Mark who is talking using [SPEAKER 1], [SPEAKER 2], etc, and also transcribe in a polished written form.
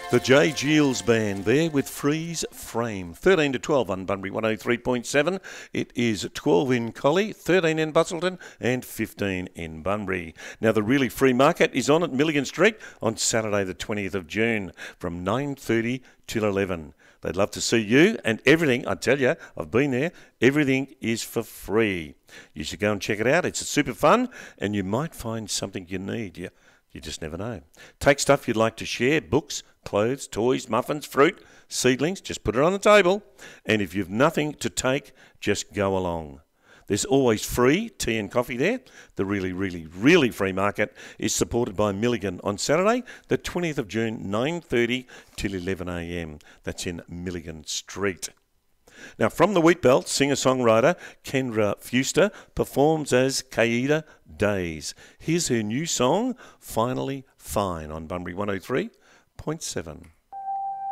[SPEAKER 1] The J. Giles Band there with Freeze Frame. 13 to 12 on Bunbury 103.7. It is 12 in Collie, 13 in Busselton and 15 in Bunbury. Now the really free market is on at Milligan Street on Saturday the 20th of June from 9:30 till 11. They'd love to see you and everything. I tell you, I've been there. Everything is for free. You should go and check it out. It's super fun and you might find something you need. You just never know. Take stuff you'd like to share, books, clothes, toys, muffins, fruit, seedlings, just put it on the table. And if you've nothing to take, just go along. There's always free tea and coffee there. The really, really, really free market is supported by Milligan on Saturday, the 20th of June, 9:30 till 11 a.m. That's in Milligan Street. Now, from the Wheatbelt, singer-songwriter Kendra Fuster performs as Kaida Days. Here's her new song, Finally Fine, on Bunbury 103.7.